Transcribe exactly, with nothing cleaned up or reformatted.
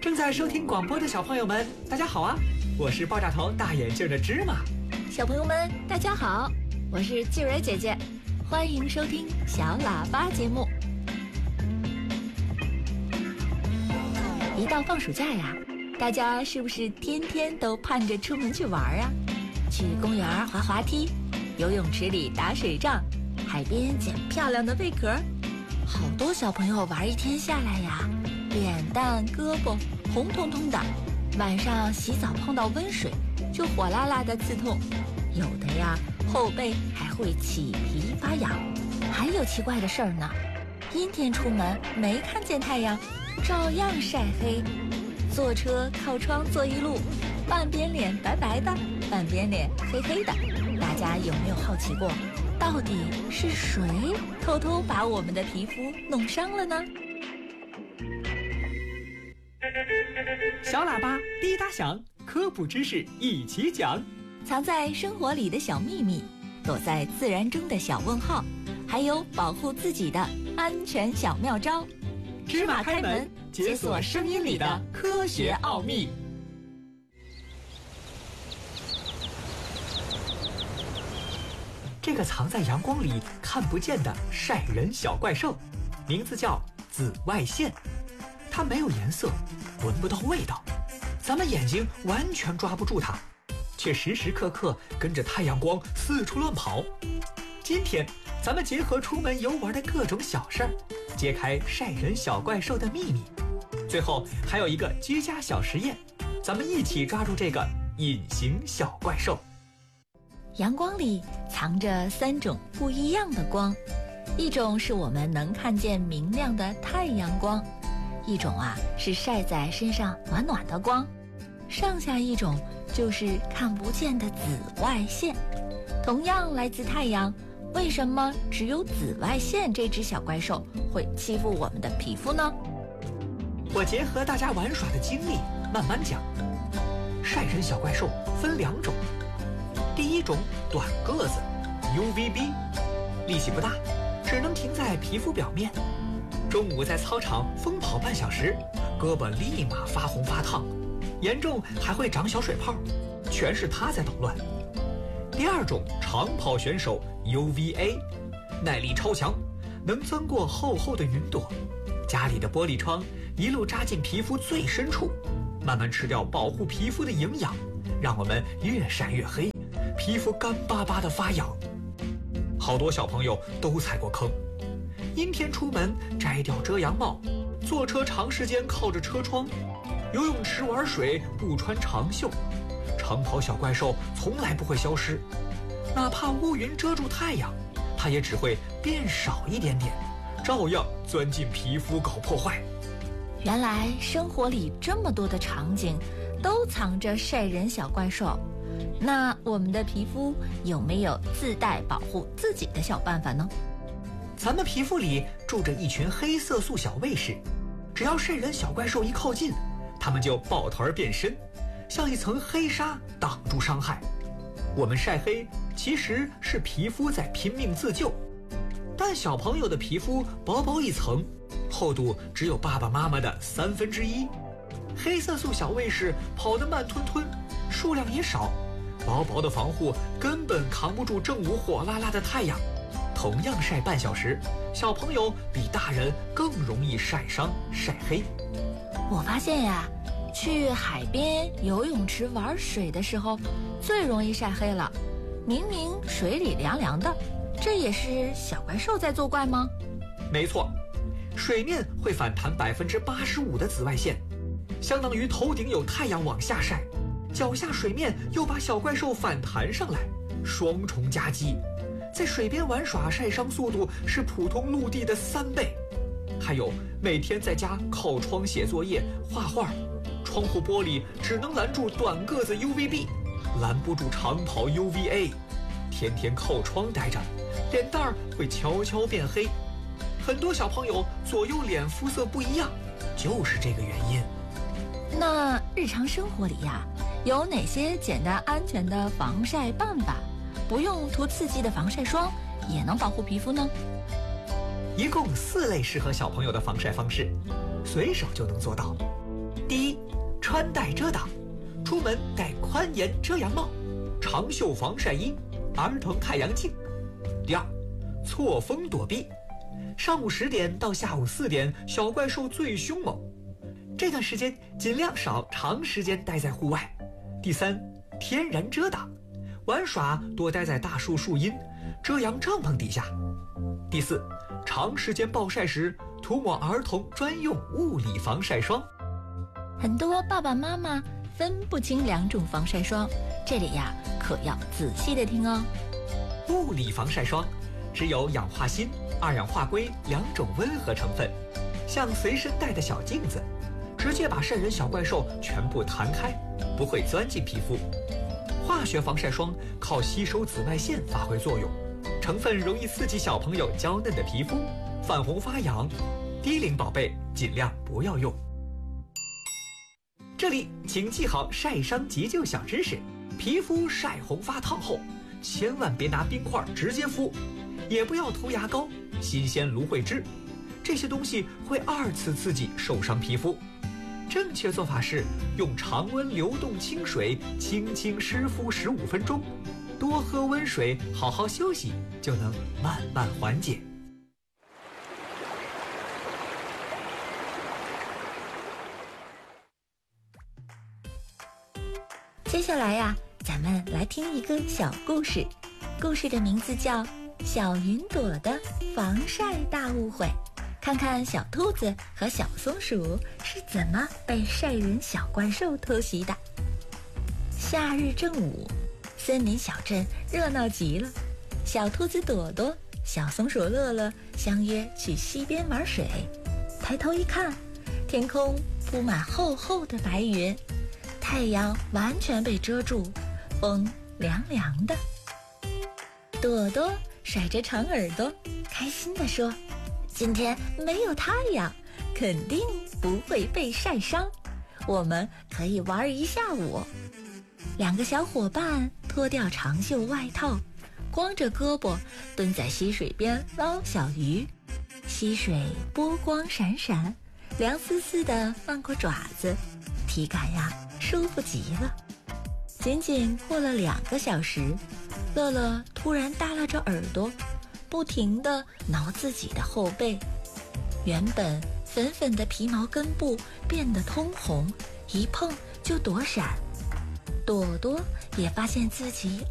正在收听广播的小朋友们，大家好啊！我是爆炸头大眼镜的芝麻。 小朋友们，大家好，我是静蕊姐姐，欢迎收听小喇叭节目。一到放暑假呀，大家是不是天天都盼着出门去玩啊？去公园滑滑梯，游泳池里打水仗，海边捡漂亮的贝壳。好多小朋友玩一天下来呀，脸蛋胳膊红彤彤的，晚上洗澡碰到温水就火辣辣的刺痛，有的呀后背还会起皮发痒。还有奇怪的事儿呢，阴天出门没看见太阳，照样晒黑。坐车靠窗坐一路，半边脸白白的，半边脸黑黑的。大家有没有好奇过，到底是谁偷偷把我们的皮肤弄伤了呢？ 小喇叭滴答响，科普知识一起讲。 藏在生活里的小秘密，躲在自然中的小问号，还有保护自己的安全小妙招。 芝麻开门，解锁声音里的科学奥秘。这个藏在阳光里看不见的晒人小怪兽，名字叫紫外线。它没有颜色，闻不到味道，咱们眼睛完全抓不住它，却时时刻刻跟着太阳光四处乱跑。今天咱们结合出门游玩的各种小事儿，揭开晒人小怪兽的秘密。最后还有一个居家小实验，咱们一起抓住这个隐形小怪兽。 阳光里藏着三种不一样的光，一种是我们能看见明亮的太阳光，一种啊是晒在身上暖暖的光，剩下一种就是看不见的紫外线。同样来自太阳，为什么只有紫外线这只小怪兽会欺负我们的皮肤呢？ 我结合大家玩耍的经历慢慢讲。晒人小怪兽分两种，第一种短个子 U V B， 力气不大，只能停在皮肤表面。中午在操场疯跑半小时，胳膊立马发红发烫，严重还会长小水泡，全是它在捣乱。第二种长跑选手 U V A， 耐力超强，能钻过厚厚的云朵，家里的玻璃窗一路扎进皮肤最深处，慢慢吃掉保护皮肤的营养，让我们越晒越黑，皮肤干巴巴的发痒。好多小朋友都踩过坑，阴天出门摘掉遮阳帽，坐车长时间靠着车窗，游泳池玩水不穿长袖。长跑小怪兽从来不会消失，哪怕乌云遮住太阳，它也只会变少一点点，照样钻进皮肤搞破坏。 原来生活里这么多的场景都藏着晒人小怪兽，那我们的皮肤有没有自带保护自己的小办法呢？ 咱们皮肤里住着一群黑色素小卫士，只要晒人小怪兽一靠近，它们就抱团变身，像一层黑纱挡住伤害。我们晒黑其实是皮肤在拼命自救，但小朋友的皮肤薄薄一层，厚度只有爸爸妈妈的三分之一。黑色素小卫士跑得慢吞吞，数量也少，薄薄的防护根本扛不住正午火辣辣的太阳。同样晒半小时，小朋友比大人更容易晒伤晒黑。 我发现呀，去海边游泳池玩水的时候最容易晒黑了，明明水里凉凉的，这也是小怪兽在作怪吗？ 没错，水面会反弹百分之八十五的紫外线，相当于头顶有太阳往下晒，脚下水面又把小怪兽反弹上来，双重夹击。在水边玩耍晒伤速度是普通陆地的三倍。还有每天在家靠窗写作业画画，窗户玻璃只能拦住短个子 U V B， 拦不住长跑 U V A， 天天靠窗待着，脸蛋儿会悄悄变黑。很多小朋友左右脸肤色不一样，就是这个原因。 那日常生活里呀，有哪些简单安全的防晒办法，不用涂刺激的防晒霜也能保护皮肤呢？ 一共四类适合小朋友的防晒方式，随手就能做到。 第一，穿戴遮挡，出门戴宽檐遮阳帽、长袖防晒衣、儿童太阳镜。第二，错峰躲避，上午十点到下午四点，小怪兽最凶猛，这段时间尽量少长时间待在户外。第三，天然遮挡，玩耍多待在大树树荫、遮阳帐篷底下。第四，长时间暴晒时涂抹儿童专用物理防晒霜。 很多爸爸妈妈分不清两种防晒霜，这里呀可要仔细的听哦。 物理防晒霜只有氧化锌、二氧化硅两种温和成分，像随身带的小镜子，直接把晒人小怪兽全部弹开，不会钻进皮肤。化学防晒霜靠吸收紫外线发挥作用，成分容易刺激小朋友娇嫩的皮肤，泛红发痒，低龄宝贝尽量不要用。这里请记好晒伤急救小知识：皮肤晒红发烫后，千万别拿冰块直接敷，也不要涂牙膏、新鲜芦荟汁，这些东西会二次刺激受伤皮肤。正确做法是用常温流动清水轻轻湿敷十五分钟，多喝温水，好好休息，就能慢慢缓解。 接下来呀，咱们来听一个小故事，故事的名字叫《小云朵的防晒大误会》。看看小兔子和小松鼠是怎么被晒人小怪兽偷袭的。夏日正午，森林小镇热闹极了。小兔子朵朵、小松鼠乐乐相约去溪边玩水。抬头一看，天空铺满厚厚的白云，太阳完全被遮住，风凉凉的。朵朵甩着长耳朵，开心地说：“今天没有太阳，肯定不会被晒伤，我们可以玩一下午。”两个小伙伴脱掉长袖外套，光着胳膊蹲在溪水边捞小鱼。溪水波光闪闪，凉丝丝的放过爪子，体感呀舒服极了。仅仅过了两个小时，乐乐突然耷拉着耳朵，不停地挠自己的后背，原本粉粉的皮毛根部变得通红，一碰就躲闪。朵朵也发现自己